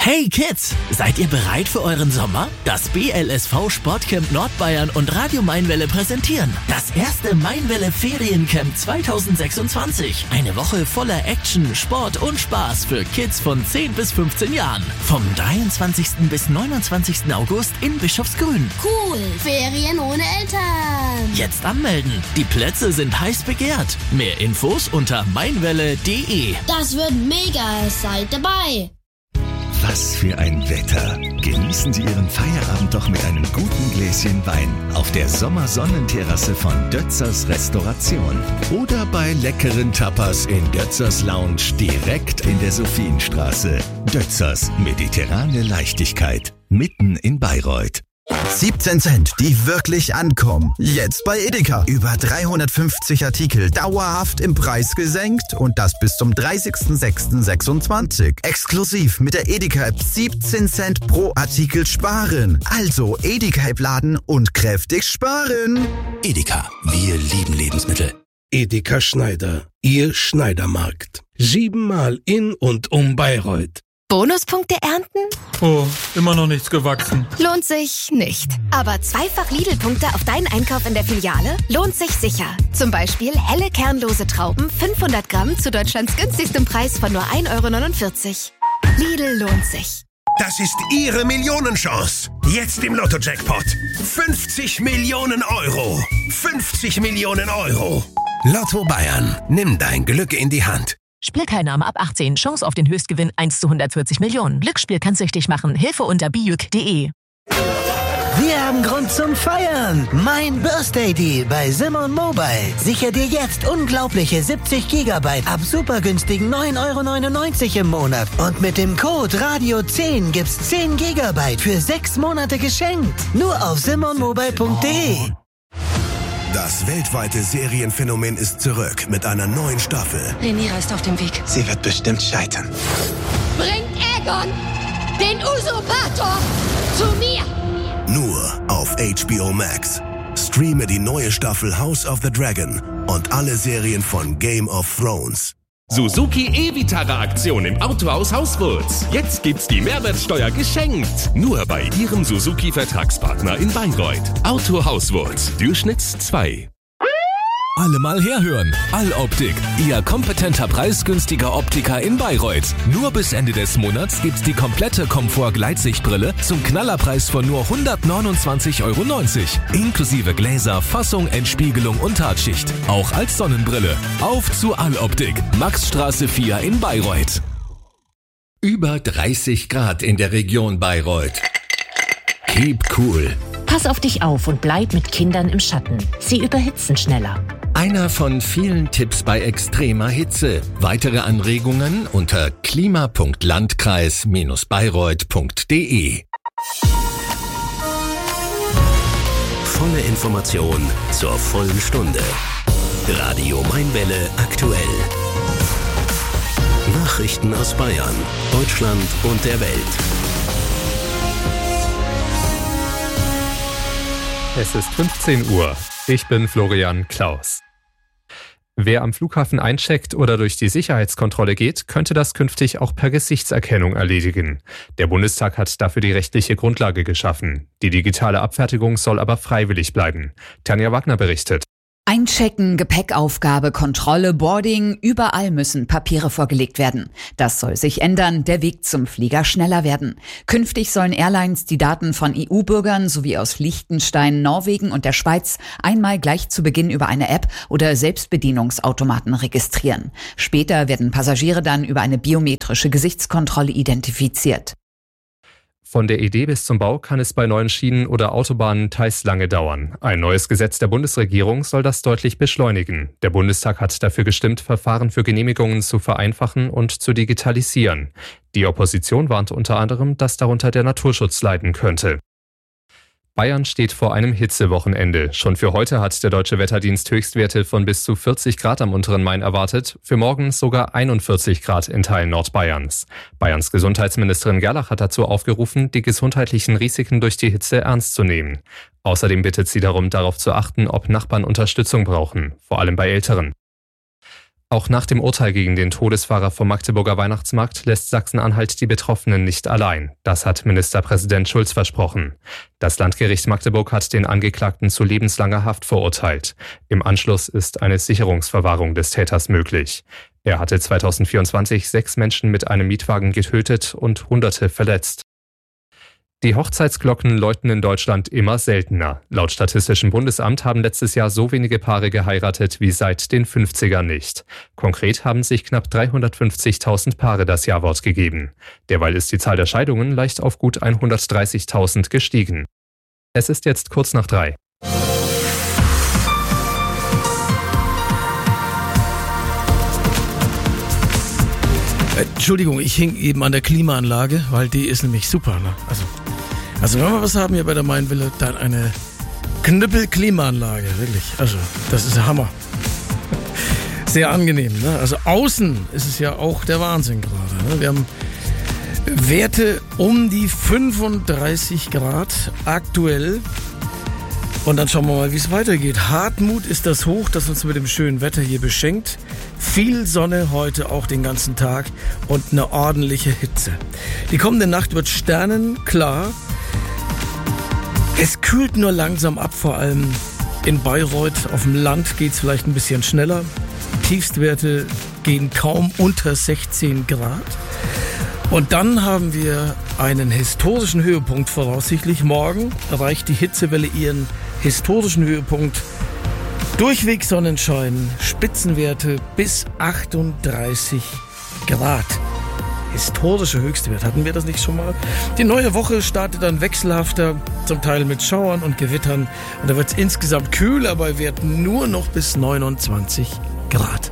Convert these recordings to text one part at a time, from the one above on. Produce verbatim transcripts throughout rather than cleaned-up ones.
Hey Kids, seid ihr bereit für euren Sommer? Das B L S V Sportcamp Nordbayern und Radio Mainwelle präsentieren das erste Mainwelle Feriencamp zweitausendsechsundzwanzig. Eine Woche voller Action, Sport und Spaß für Kids von zehn bis fünfzehn Jahren. Vom dreiundzwanzigsten bis neunundzwanzigsten August in Bischofsgrün. Cool, Ferien ohne Eltern. Jetzt anmelden, die Plätze sind heiß begehrt. Mehr Infos unter mainwelle punkt de. Das wird mega, seid dabei. Was für ein Wetter! Genießen Sie Ihren Feierabend doch mit einem guten Gläschen Wein auf der Sommersonnenterrasse von Dötzers Restauration. Oder bei leckeren Tapas in Dötzers Lounge direkt in der Sophienstraße. Dötzers mediterrane Leichtigkeit, mitten in Bayreuth. siebzehn Cent, die wirklich ankommen. Jetzt bei Edeka. Über dreihundertfünfzig Artikel dauerhaft im Preis gesenkt und das bis zum dreißigsten sechsten sechsundzwanzig. Exklusiv mit der Edeka-App siebzehn Cent pro Artikel sparen. Also Edeka-App laden und kräftig sparen. Edeka, wir lieben Lebensmittel. Edeka Schneider, Ihr Schneidermarkt. Siebenmal in und um Bayreuth. Bonuspunkte ernten? Oh, immer noch nichts gewachsen. Lohnt sich nicht. Aber zweifach Lidl-Punkte auf deinen Einkauf in der Filiale lohnt sich sicher. Zum Beispiel helle kernlose Trauben, fünfhundert Gramm zu Deutschlands günstigstem Preis von nur ein Euro neunundvierzig. Lidl lohnt sich. Das ist Ihre Millionenchance. Jetzt im Lotto-Jackpot. fünfzig Millionen Euro. fünfzig Millionen Euro. Lotto Bayern. Nimm dein Glück in die Hand. Spielteilnahme ab achtzehn. Chance auf den Höchstgewinn eins zu hundertvierzig Millionen. Glücksspiel kann süchtig machen. Hilfe unter bijuk punkt de. Wir haben Grund zum Feiern. Mein Birthday Deal bei Simon Mobile. Sichere dir jetzt unglaubliche siebzig Gigabyte ab super günstigen neun Euro neunundneunzig im Monat. Und mit dem Code Radio zehn gibt's zehn Gigabyte für sechs Monate geschenkt. Nur auf simon mobile punkt de. Das weltweite Serienphänomen ist zurück mit einer neuen Staffel. Rhaenyra ist auf dem Weg. Sie wird bestimmt scheitern. Bringt Aegon, den Usurpator, zu mir! Nur auf H B O Max. Streame die neue Staffel House of the Dragon und alle Serien von Game of Thrones. Suzuki E-Vitara-Aktion im Autohaus Hauswurz. Jetzt gibt's die Mehrwertsteuer geschenkt. Nur bei Ihrem Suzuki-Vertragspartner in Bayreuth. Auto Hauswurz, Durchschnitts zwei. Alle mal herhören. Alloptik, Ihr kompetenter preisgünstiger Optiker in Bayreuth. Nur bis Ende des Monats gibt's die komplette Komfort-Gleitsichtbrille zum Knallerpreis von nur hundertneunundzwanzig Euro neunzig. Inklusive Gläser, Fassung, Entspiegelung und Tatschicht. Auch als Sonnenbrille. Auf zu Alloptik. Maxstraße vier in Bayreuth. Über dreißig Grad in der Region Bayreuth. Keep cool. Pass auf dich auf und bleib mit Kindern im Schatten. Sie überhitzen schneller. Einer von vielen Tipps bei extremer Hitze. Weitere Anregungen unter klima punkt landkreis Bindestrich bayreuth punkt de. Volle Information zur vollen Stunde. Radio Mainwelle aktuell. Nachrichten aus Bayern, Deutschland und der Welt. Es ist fünfzehn Uhr. Ich bin Florian Klaus. Wer am Flughafen eincheckt oder durch die Sicherheitskontrolle geht, könnte das künftig auch per Gesichtserkennung erledigen. Der Bundestag hat dafür die rechtliche Grundlage geschaffen. Die digitale Abfertigung soll aber freiwillig bleiben. Tanja Wagner berichtet. Einchecken, Gepäckaufgabe, Kontrolle, Boarding, überall müssen Papiere vorgelegt werden. Das soll sich ändern, der Weg zum Flieger schneller werden. Künftig sollen Airlines die Daten von E U-Bürgern sowie aus Liechtenstein, Norwegen und der Schweiz einmal gleich zu Beginn über eine App oder Selbstbedienungsautomaten registrieren. Später werden Passagiere dann über eine biometrische Gesichtskontrolle identifiziert. Von der Idee bis zum Bau kann es bei neuen Schienen oder Autobahnen teils lange dauern. Ein neues Gesetz der Bundesregierung soll das deutlich beschleunigen. Der Bundestag hat dafür gestimmt, Verfahren für Genehmigungen zu vereinfachen und zu digitalisieren. Die Opposition warnt unter anderem, dass darunter der Naturschutz leiden könnte. Bayern steht vor einem Hitzewochenende. Schon für heute hat der Deutsche Wetterdienst Höchstwerte von bis zu vierzig Grad am unteren Main erwartet, für morgen sogar einundvierzig Grad in Teilen Nordbayerns. Bayerns Gesundheitsministerin Gerlach hat dazu aufgerufen, die gesundheitlichen Risiken durch die Hitze ernst zu nehmen. Außerdem bittet sie darum, darauf zu achten, ob Nachbarn Unterstützung brauchen, vor allem bei Älteren. Auch nach dem Urteil gegen den Todesfahrer vom Magdeburger Weihnachtsmarkt lässt Sachsen-Anhalt die Betroffenen nicht allein. Das hat Ministerpräsident Schulz versprochen. Das Landgericht Magdeburg hat den Angeklagten zu lebenslanger Haft verurteilt. Im Anschluss ist eine Sicherungsverwahrung des Täters möglich. Er hatte zweitausendvierundzwanzig sechs Menschen mit einem Mietwagen getötet und Hunderte verletzt. Die Hochzeitsglocken läuten in Deutschland immer seltener. Laut Statistischem Bundesamt haben letztes Jahr so wenige Paare geheiratet wie seit den fünfzigern nicht. Konkret haben sich knapp dreihundertfünfzigtausend Paare das Jawort gegeben. Derweil ist die Zahl der Scheidungen leicht auf gut hundertdreißigtausend gestiegen. Es ist jetzt kurz nach drei. Entschuldigung, ich hing eben an der Klimaanlage, weil die ist nämlich super. Ne? Also, also wenn wir was haben hier bei der Mainwelle, dann eine Knüppel-Klimaanlage, wirklich. Also das ist der Hammer. Sehr angenehm. Ne? Also außen ist es ja auch der Wahnsinn gerade. Ne? Wir haben Werte um die fünfunddreißig Grad aktuell. Und dann schauen wir mal, wie es weitergeht. Hartmut ist das Hoch, das uns mit dem schönen Wetter hier beschenkt. Viel Sonne heute auch den ganzen Tag und eine ordentliche Hitze. Die kommende Nacht wird sternenklar. Es kühlt nur langsam ab, vor allem in Bayreuth. Auf dem Land geht es vielleicht ein bisschen schneller. Tiefstwerte gehen kaum unter sechzehn Grad. Und dann haben wir einen historischen Höhepunkt voraussichtlich. Morgen erreicht die Hitzewelle ihren historischen Höhepunkt. Durchweg Sonnenschein, Spitzenwerte bis achtunddreißig Grad. Historische Höchstwert, hatten wir das nicht schon mal? Die neue Woche startet dann wechselhafter, zum Teil mit Schauern und Gewittern. Und da wird es insgesamt kühler, bei Werten nur noch bis neunundzwanzig Grad.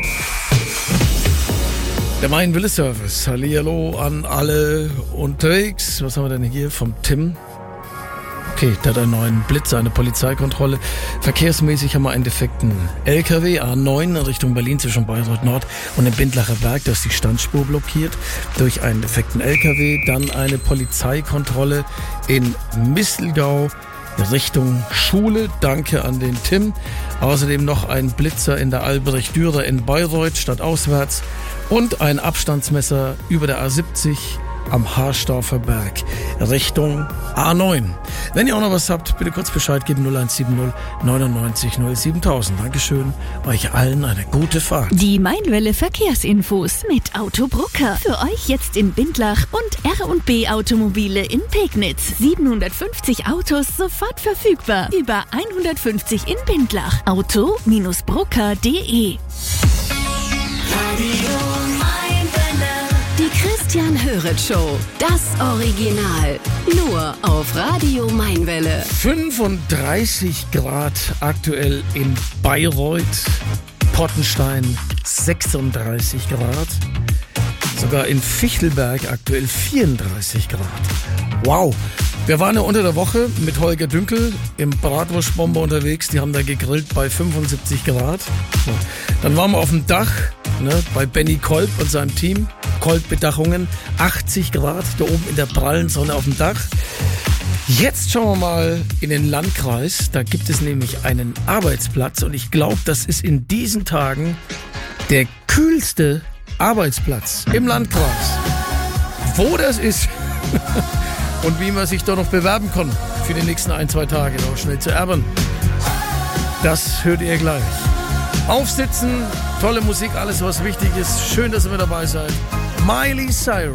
Der Main-Wille-Service. Hallihallo an alle unterwegs. Was haben wir denn hier vom Tim? Okay, der hat einen neuen Blitzer, eine Polizeikontrolle. Verkehrsmäßig haben wir einen defekten L K W A neun in Richtung Berlin zwischen Bayreuth Nord und dem Bindlacher Berg. Da ist die Standspur blockiert durch einen defekten L K W. Dann eine Polizeikontrolle in Mistelgau Richtung Schule. Danke an den Tim. Außerdem noch ein Blitzer in der Albrecht-Dürer in Bayreuth stadtauswärts. Und ein Abstandsmesser über der A siebzig am Harsdorfer Berg Richtung A neun. Wenn ihr auch noch was habt, bitte kurz Bescheid geben. null eins sieben null neunundneunzig null siebentausend. Dankeschön. Euch allen eine gute Fahrt. Die Mainwelle Verkehrsinfos mit Auto Brucker. Für euch jetzt in Bindlach und R und B Automobile in Pegnitz. siebenhundertfünfzig Autos sofort verfügbar. Über hundertfünfzig in Bindlach. auto Brucker punkt de. Die Christian Höret Show. Das Original. Nur auf Radio Mainwelle. fünfunddreißig Grad aktuell in Bayreuth. Pottenstein sechsunddreißig Grad. Sogar in Fichtelberg aktuell vierunddreißig Grad. Wow. Wir waren ja unter der Woche mit Holger Dünkel im Bratwurstbomber unterwegs. Die haben da gegrillt bei fünfundsiebzig Grad. So. Dann waren wir auf dem Dach, ne, bei Benny Kolb und seinem Team. Kolb-Bedachungen, achtzig Grad, da oben in der prallen Sonne auf dem Dach. Jetzt schauen wir mal in den Landkreis. Da gibt es nämlich einen Arbeitsplatz und ich glaube, das ist in diesen Tagen der kühlste Arbeitsplatz im Landkreis. Wo das ist und wie man sich da noch bewerben kann für die nächsten ein, zwei Tage, noch schnell zu erben, das hört ihr gleich. Aufsitzen, tolle Musik, alles was wichtig ist. Schön, dass ihr mit dabei seid. Miley Cyrus.